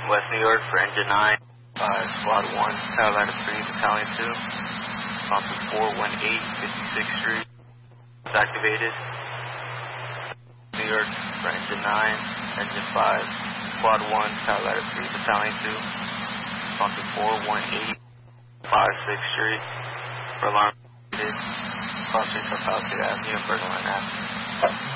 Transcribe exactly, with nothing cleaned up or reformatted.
West New York for Engine nine, five, Squad one, Carolina three, Battalion two. Responsive four one eight, fifty-sixth Street. It's activated. New York for Engine nine, Engine five, Squad one, Carolina three, Battalion two. Responsive four one eight, fifty-sixth Street. For alarm. Crossing from Palisade Avenue, Bergen Line Avenue.